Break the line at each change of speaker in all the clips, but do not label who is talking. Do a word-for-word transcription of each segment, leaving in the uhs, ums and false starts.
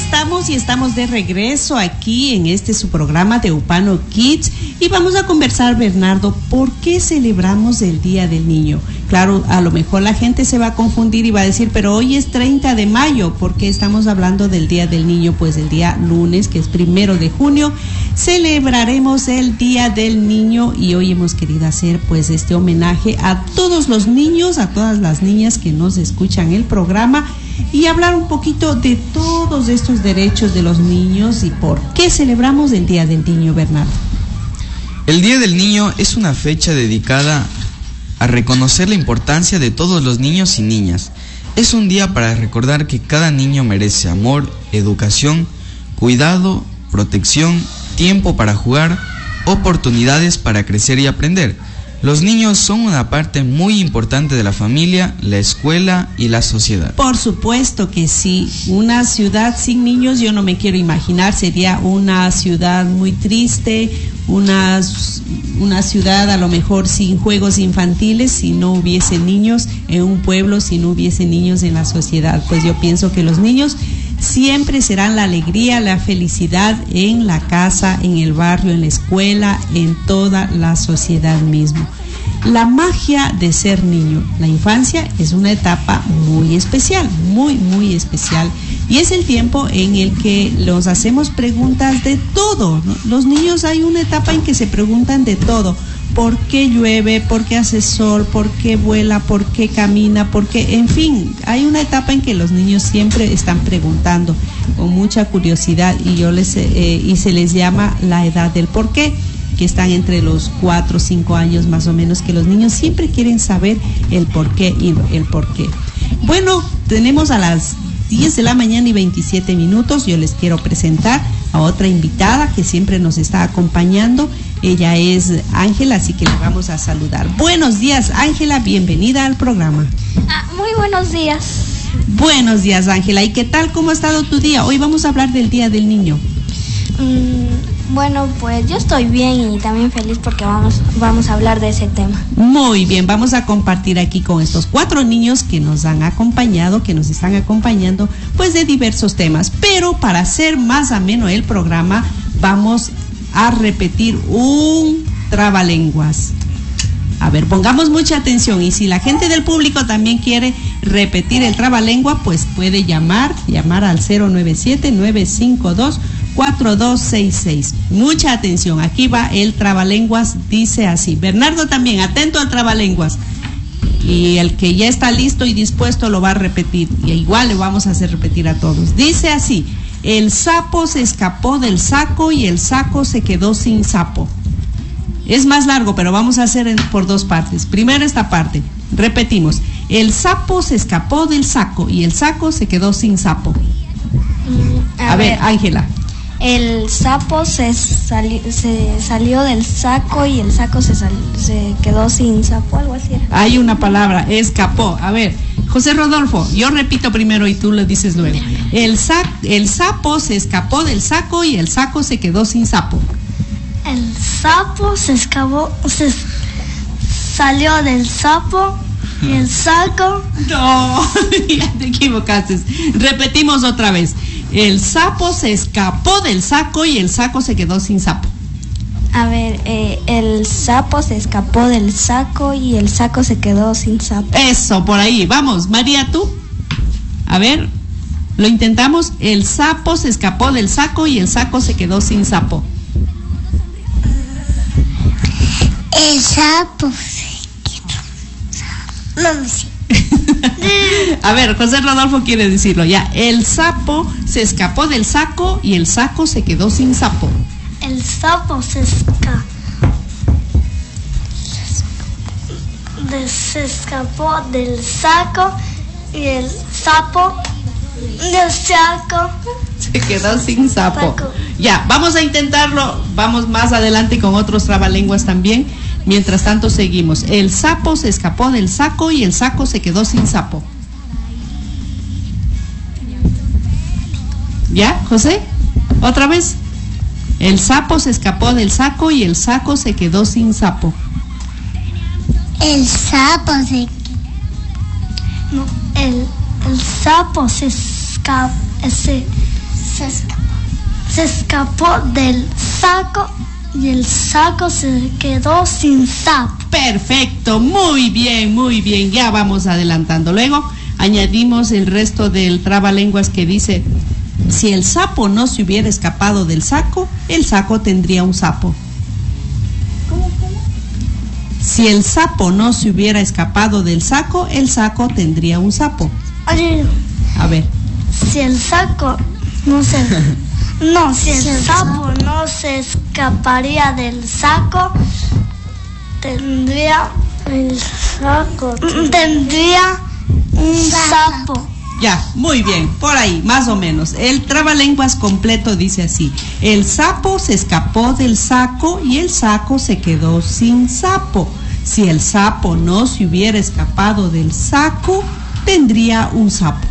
estamos y estamos de regreso aquí en este su programa de Upano Kids y vamos a conversar, Bernardo, ¿por qué celebramos el Día del Niño? Claro, a lo mejor la gente se va a confundir y va a decir, pero hoy es treinta de mayo, ¿por qué estamos hablando del Día del Niño? Pues el día lunes, que es primero de junio, celebraremos el Día del Niño y hoy hemos querido hacer pues este homenaje a todos los niños, a todas las niñas que nos escuchan el programa y hablar un poquito de todos estos derechos de los niños y por qué celebramos el Día del Niño, Bernardo.
El Día del Niño es una fecha dedicada a reconocer la importancia de todos los niños y niñas. Es un día para recordar que cada niño merece amor, educación, cuidado, protección, tiempo para jugar, oportunidades para crecer y aprender. Los niños son una parte muy importante de la familia, la escuela y la sociedad.
Por supuesto que sí. Una ciudad sin niños yo no me quiero imaginar. Sería una ciudad muy triste, una, una ciudad a lo mejor sin juegos infantiles, si no hubiese niños en un pueblo, si no hubiese niños en la sociedad. Pues yo pienso que los niños siempre serán la alegría, la felicidad en la casa, en el barrio, en la escuela, en toda la sociedad mismo. La magia de ser niño. La infancia es una etapa muy especial, muy, muy especial. Y es el tiempo en el que nos hacemos preguntas de todo, ¿no? Los niños hay una etapa en que se preguntan de todo. ¿Por qué llueve? ¿Por qué hace sol? ¿Por qué vuela? ¿Por qué camina? ¿Por qué? En fin, hay una etapa en que los niños siempre están preguntando con mucha curiosidad y yo les eh, y se les llama la edad del por qué, que están entre los cuatro o cinco años más o menos, que los niños siempre quieren saber el por qué y el por qué. Bueno, tenemos a las diez de la mañana y veintisiete minutos. Yo les quiero presentar a otra invitada que siempre nos está acompañando. Ella es Ángela, así que le vamos a saludar. Buenos días, Ángela, bienvenida al programa.
Ah, muy buenos días.
Buenos días, Ángela. ¿Y qué tal? ¿Cómo ha estado tu día? Hoy vamos a hablar del Día del Niño.
Mm, bueno, pues yo estoy bien y también feliz porque vamos, vamos a hablar de ese tema.
Muy bien, vamos a compartir aquí con estos cuatro niños que nos han acompañado, que nos están acompañando, pues de diversos temas. Pero para hacer más ameno el programa, vamos a repetir un trabalenguas. A ver, pongamos mucha atención y si la gente del público también quiere repetir el trabalengua, pues puede llamar, llamar al cero nueve siete, nueve cinco dos, cuatro dos seis seis. Mucha atención, aquí va el trabalenguas, dice así. Bernardo también, atento al trabalenguas. Y el que ya está listo y dispuesto lo va a repetir. Y igual le vamos a hacer repetir a todos. Dice así: el sapo se escapó del saco y el saco se quedó sin sapo. Es más largo, pero vamos a hacer en, por dos partes. Primero esta parte. Repetimos. El sapo se escapó del saco y el saco se quedó sin sapo.
Mm, a,
a ver, Ángela.
El sapo se, sali, se salió del saco y el saco se, sal, se quedó sin sapo, algo así era.
Hay una palabra, escapó. A ver, José Rodolfo, yo repito primero y tú lo dices luego. El, sac, el sapo se escapó del saco y el saco se quedó sin sapo.
El sapo se escapó, se salió del sapo y el saco...
No, ya te equivocaste. Repetimos otra vez. El sapo se escapó del saco y el saco se quedó sin sapo.
A ver, eh, el sapo se escapó del saco y el saco se quedó sin sapo.
Eso, por ahí. Vamos, María, tú. A ver, lo intentamos. El sapo se escapó del saco y el saco se quedó sin sapo.
El sapo se quedó. No me sé.
A ver, José Rodolfo quiere decirlo ya. El sapo se escapó del saco y el saco se quedó sin sapo.
El sapo se escapó. Se escapó del saco y el sapo del saco
se quedó sin sapo.
saco.
Ya, vamos a intentarlo. Vamos más adelante con otros trabalenguas también. Mientras tanto seguimos. El sapo se escapó del saco y el saco se quedó sin sapo. ¿Ya, José? ¿Otra vez? El sapo se escapó del saco y el saco se quedó sin sapo.
El sapo se... No, el, el sapo se escapó... Se, se escapó. Se escapó del saco y el saco se quedó sin sapo.
Perfecto, muy bien, muy bien, ya vamos adelantando. Luego añadimos el resto del trabalenguas que dice: si el sapo no se hubiera escapado del saco, el saco tendría un sapo.
¿Cómo, cómo?
Si el sapo no se hubiera escapado del saco, el saco tendría un sapo.
Oye,
A ver.
si el saco no se... No, si el sapo no se escaparía del saco, tendría... El saco... Tendría un sapo.
Ya, muy bien, por ahí, más o menos. El trabalenguas completo dice así: el sapo se escapó del saco y el saco se quedó sin sapo. Si el sapo no se hubiera escapado del saco, tendría un sapo.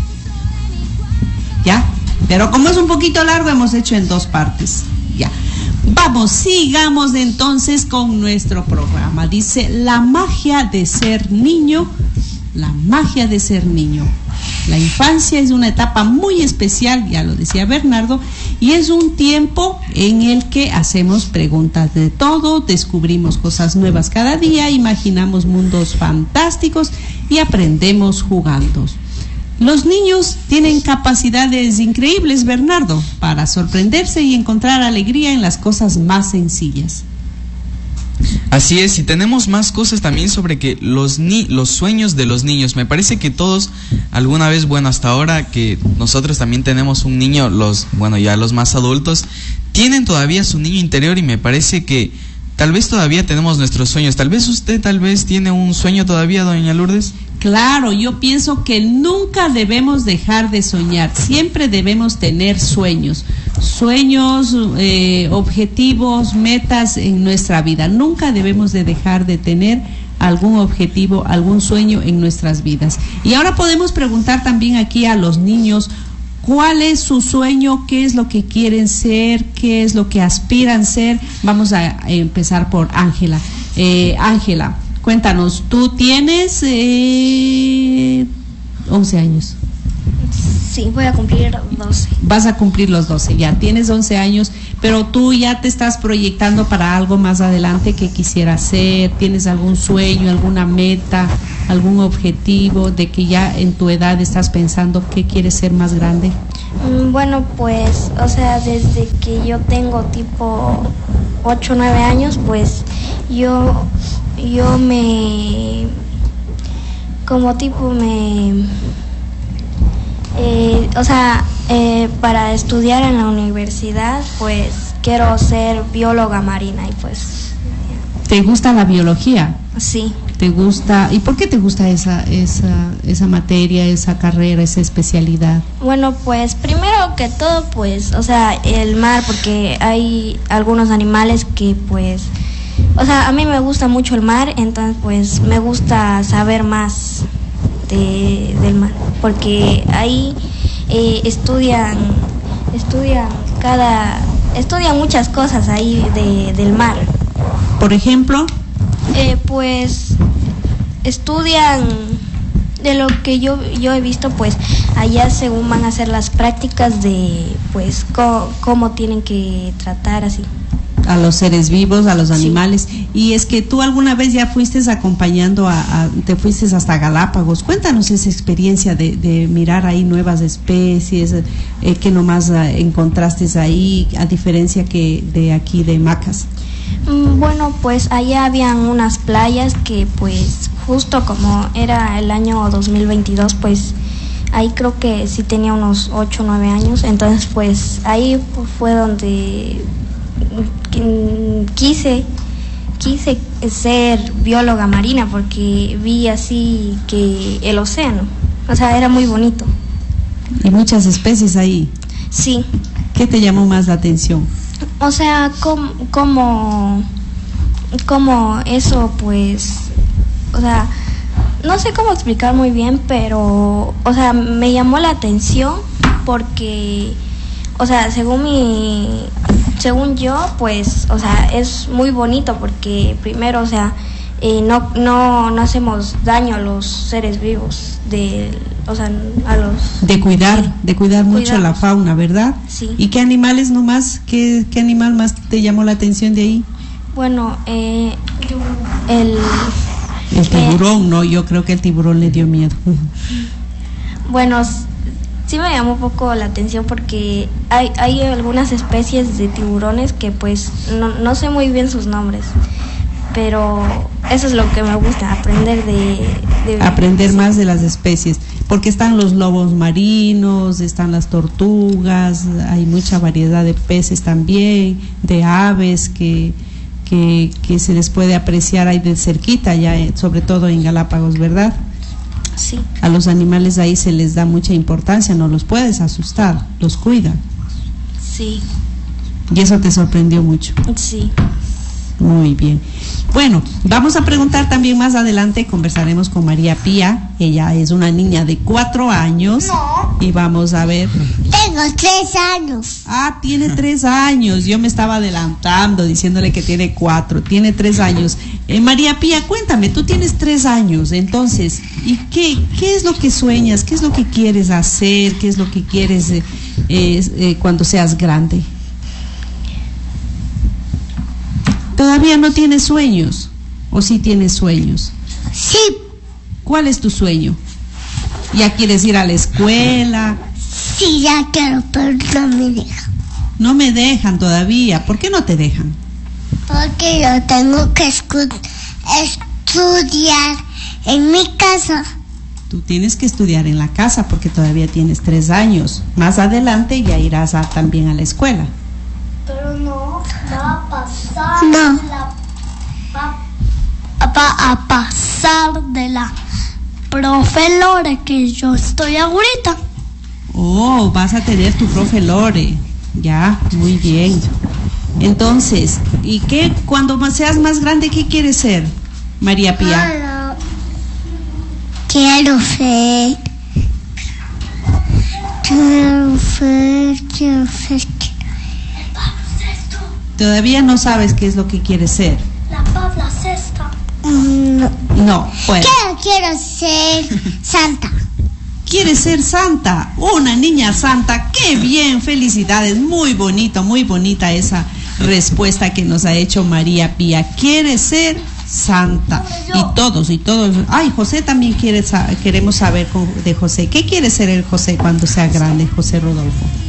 ¿Ya? Pero como es un poquito largo, hemos hecho en dos partes. Ya. Vamos, sigamos entonces con nuestro programa. Dice: la magia de ser niño, la magia de ser niño. La infancia es una etapa muy especial, ya lo decía Bernardo, y es un tiempo en el que hacemos preguntas de todo, descubrimos cosas nuevas cada día, imaginamos mundos fantásticos y aprendemos jugando. Los niños tienen capacidades increíbles, Bernardo, para sorprenderse y encontrar alegría en las cosas más sencillas.
Así es, y tenemos más cosas también sobre que los ni los sueños de los niños. Me parece que todos alguna vez, bueno, hasta ahora que nosotros también tenemos un niño, los, bueno, ya los más adultos, tienen todavía su niño interior, y me parece que tal vez todavía tenemos nuestros sueños. Tal vez usted tal vez tiene un sueño todavía, doña Lourdes.
Claro, yo pienso que nunca debemos dejar de soñar, siempre debemos tener sueños, sueños, eh, objetivos, metas en nuestra vida. Nunca debemos de dejar de tener algún objetivo, algún sueño en nuestras vidas. Y ahora podemos preguntar también aquí a los niños: ¿cuál es su sueño? ¿Qué es lo que quieren ser? ¿Qué es lo que aspiran ser? Vamos a empezar por Ángela. Eh, Ángela, cuéntanos, tú tienes eh, once años.
Sí, voy a cumplir doce.
Vas a cumplir los doce, ya tienes once años, pero tú ya te estás proyectando para algo más adelante que quisieras hacer. ¿Tienes algún sueño, alguna meta, algún objetivo de que ya en tu edad estás pensando qué quieres ser más grande?
Bueno, pues, o sea, desde que yo tengo tipo ocho o nueve años, pues yo, yo me, como tipo me, eh, o sea, eh, para estudiar en la universidad, pues quiero ser bióloga marina y pues...
¿Te gusta la biología?
Sí.
¿Te gusta? ¿Y por qué te gusta esa, esa, esa materia, esa carrera, esa especialidad?
Bueno, pues primero que todo, pues, o sea, el mar, porque hay algunos animales que, pues, o sea, a mí me gusta mucho el mar, entonces, pues, me gusta saber más de, del mar, porque ahí eh, estudian, estudian cada, estudian muchas cosas ahí de, del mar.
Por ejemplo...
Eh, pues estudian de lo que yo yo he visto, pues allá según van a hacer las prácticas de pues co- cómo tienen que tratar así
a los seres vivos, a los animales. Sí. Y es que tú alguna vez ya fuiste acompañando a, a te fuiste hasta Galápagos. Cuéntanos esa experiencia de, de mirar ahí nuevas especies, eh, que nomás eh, encontraste ahí, a diferencia que de aquí de Macas.
Bueno, pues allá habían unas playas que pues justo como era el año dos mil veintidós, pues ahí creo que sí tenía unos ocho o nueve años, entonces pues ahí fue donde quise, quise ser bióloga marina porque vi así que el océano, o sea, era muy bonito.
¿Y muchas especies ahí?
Sí.
¿Qué te llamó más la atención?
O sea, como, como, como eso, pues, o sea, no sé cómo explicar muy bien, pero, o sea, me llamó la atención porque, o sea, según mi, según yo, pues, o sea, es muy bonito porque primero, o sea, eh, no, no, no hacemos daño a los seres vivos, de, o sea, a los...
De cuidar, de cuidar mucho
Cuidamos.
la fauna, ¿verdad?
Sí.
¿Y qué animales nomás, qué, qué animal más te llamó la atención de ahí?
Bueno, eh, el...
El tiburón, no, yo creo que el tiburón le dio miedo.
Bueno, s- sí me llamó un poco la atención porque hay, hay algunas especies de tiburones que pues no, no sé muy bien sus nombres, pero eso es lo que me gusta, aprender de... de
Aprender más de las especies, porque están los lobos marinos, están las tortugas, hay mucha variedad de peces también, de aves que, que, que se les puede apreciar ahí de cerquita, ya eh, sobre todo en Galápagos, ¿verdad?
Sí,
A los animales ahí se les da mucha importancia, no los puedes asustar, los cuidan.
sí,
Y eso te sorprendió mucho.
sí.
Muy bien. Bueno, vamos a preguntar también más adelante, conversaremos con María Pía, ella es una niña de cuatro años.
No.
Y vamos a ver.
Tengo tres años.
Ah, tiene tres años, yo me estaba adelantando diciéndole que tiene cuatro, tiene tres años. Eh, María Pía, cuéntame, tú tienes tres años, entonces, ¿y qué, qué es lo que sueñas? ¿Qué es lo que quieres hacer? ¿Qué es lo que quieres eh, eh, eh, cuando seas grande? ¿Todavía no tienes sueños? ¿O sí tienes sueños?
Sí,
¿Cuál es tu sueño? ¿Ya quieres ir a la escuela?
sí, ya quiero, pero no me deja.
No me dejan todavía. ¿Por qué no te dejan?
Porque yo tengo que escu- estudiar en mi casa.
Tú tienes que estudiar en la casa porque todavía tienes tres años. Más adelante ya irás a- también a la escuela.
Pero no va a pasar. No. va, va a pasar de la profe Lore que yo estoy ahorita.
Oh, vas a tener tu profe Lore. Ya, muy bien. Entonces, ¿y qué? Cuando más- seas más grande, ¿qué quieres ser, María Pía?
Hola. Quiero ser. Quiero ser. Quiero ser.
Todavía no sabes qué es lo que quieres ser.
La Pabla Sexta. No.
No, pues.
Quiero, quiero ser santa.
¿Quieres ser santa? Una niña santa. ¡Qué bien! Felicidades. Muy bonito, muy bonita esa respuesta que nos ha hecho María Pía. ¿Quieres ser santa? Y todos, y todos. Ay, José también quiere sa- queremos saber con- de José. ¿Qué quiere ser el José cuando sea grande, José Rodolfo?